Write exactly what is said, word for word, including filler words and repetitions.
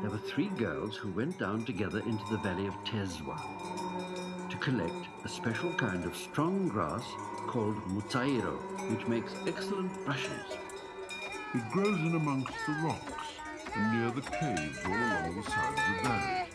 there were three girls who went down together into the valley of Tezwa to collect a special kind of strong grass called mutsairo, which makes excellent brushes. It grows in amongst the rocks and near the caves all along the side of the valley.